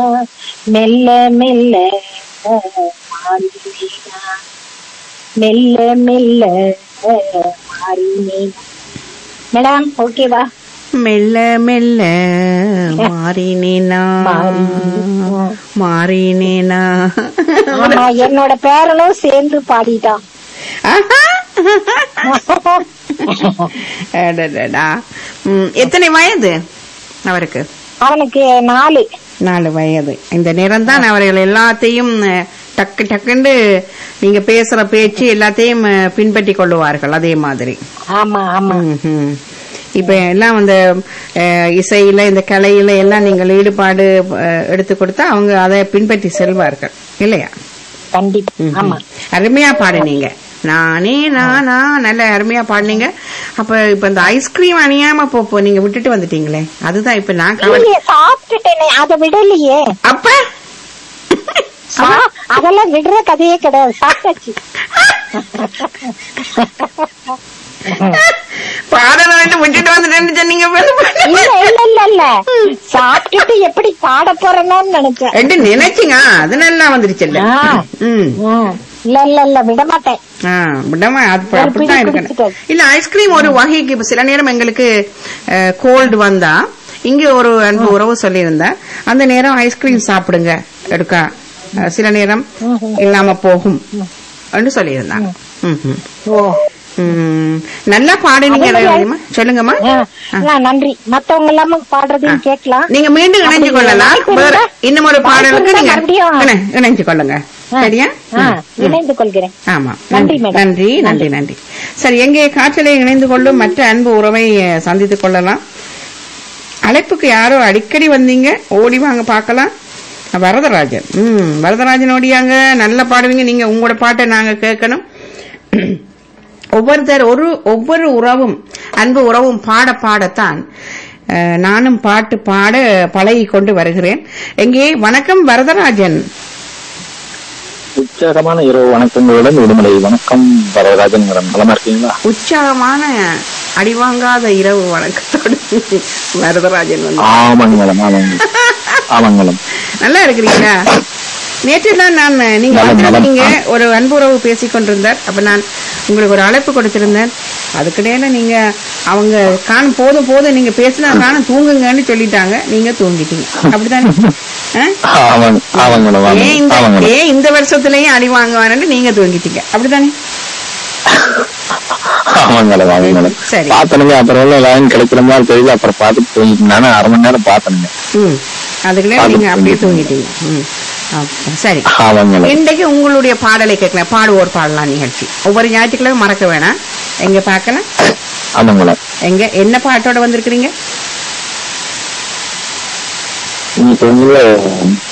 மெல்ல மெல்ல மாறினேனா, மெல்ல மெல்ல மாறினேனா. மேடம் ஓகேவா? மெல்ல மெல்ல மாறினேனா மாறினேனா. ஆமா, என்னோட பேரனும் சேர்ந்து பாடிட்டான். அடடடா. எத்தனை வயது அவருக்கு? அவனுக்கு 4 வயது. இந்த நேரம் தான் அவர்கள் எல்லாத்தையும் டக்கு டக்குன்னு நீங்க பேசுற பேச்சு எல்லாத்தையும் பின்பற்றி கொள்ளுவார்கள். அதே மாதிரி. ஆமா ஆமா. இப்ப எல்லாம் அந்த இசையில இந்த கலையில எல்லாம் நீங்கள் ஈடுபாடு எடுத்து கொடுத்தா அவங்க அதை பின்பற்றி செல்வார்கள் இல்லையா? கண்டிப்பா. அருமையா பாடுனீங்க. நானே நானா நல்ல அருமையா பாடுனீங்க. அப்ப இப்ப இந்த ஐஸ்கிரீம் அணியாம போ நீங்க விட்டுட்டு வந்துட்டீங்களே, அதுதான் இப்ப நான் சாப்பிட்டுட்டேனே, அதை விடலையே. அப்ப அதெல்லாம் விடுற கதையே கிடையாது, சாப்பிட்டாச்சு. பாடலாம் விட்டுட்டு வந்துட்டேன்னு சொன்னீங்க. இல்ல சாப்பிட்டுட்டு எப்படி பாட போறேன்னு நினைச்சேன். நினைச்சீங்க, அது நல்லா வந்துருச்சு. இல்ல விட மாட்டேன். அப்படித்தான் இருக்கு. இல்ல ஐஸ்கிரீம் ஒரு வகைக்கு சில நேரம் எங்களுக்கு கோல்டு வந்தா இங்க ஒரு அன்பு உறவு சொல்லியிருந்தா அந்த நேரம் ஐஸ்கிரீம் சாப்பிடுங்க எடுக்கா, சில நேரம் இல்லாம போகும் சொல்லியிருந்தாங்க. நல்லா பாடுனீங்க. சொல்லுங்கம்மா. நன்றி. மத்தவங்க எல்லாமே பாடுறதையும் கேட்கலாம். நீங்க மீண்டும் இணைஞ்சு கொள்ளலாம். இன்னும் ஒரு பாடலுக்கு நீங்க இணைஞ்சு கொள்ளுங்க. சரியா? இணைந்து கொள்கிறேன். ஆமா, நன்றி நன்றி நன்றி நன்றி. சரி, எங்கே காற்றலை இணைந்து கொள்ளும் மற்ற அன்பு உறவை சந்தித்துக் கொள்ளலாம். அழைப்புக்கு யாரோ அடிக்கடி வந்தீங்க, ஓடி வாங்க பாக்கலாம். வரதராஜன். வரதராஜன் ஓடியாங்க. நல்ல பாடுவீங்க நீங்க. உங்களோட பாட்டை நாங்க கேட்கணும். ஒவ்வொரு உறவும் அன்பு உறவும் பாடத்தான் நானும் பாட்டு பாட பழகி கொண்டு வருகிறேன். எங்கே வணக்கம் வரதராஜன். உற்சாகமான இரவு வணக்கங்களுடன் விடுமுறை. வணக்கம் வரதராஜன். நலமா இருக்கீங்களா? உற்சாகமான அடிவாங்காத இரவு வணக்கத்தோடு வரதராஜன். ஆமங்கலம் ஆமங்கலம். நல்லா இருக்கிறீங்களா? நேற்று தான் நான் நீங்க ஒரு அன்புறவு பேசிக் கொண்டிருந்தார். அப்ப நான் உங்களுக்கு ஒரு அழைப்பு கொடுத்திருந்தேன். அதுக்கிடையில நீங்க அவங்க காணும் போதும் நீங்க பேசினா காணும் தூங்குங்கன்னு சொல்லிட்டாங்க. நீங்க தூங்கிட்டீங்க. அப்படித்தானே? இந்த வருஷத்துலயும் அடி வாங்குவான்னு நீங்க தூங்கிட்டீங்க. அப்படித்தானே? சரி, பாத்தனுங்க. அப்புறம் கிடைக்கிற மாதிரி தெரியல. அப்புறம் பாத்துட்டு தூங்கிட்டேன். அரை மணி நேரம் பாத்தனுங்க. அதுக்குள்ள நீங்க அப்படியே தூங்கிட்டீங்க. சரி, இன்றைக்கு உங்களுடைய பாடலை கேட்கலாம். பாடுவோர் பாடலாம் நிகழ்ச்சி ஒவ்வொரு ஞாயிற்றுக்கிழமை மறக்க வேணாம். எங்க பாக்கலாம்? எங்க என்ன பாட்டோட வந்திருக்கிறீங்க?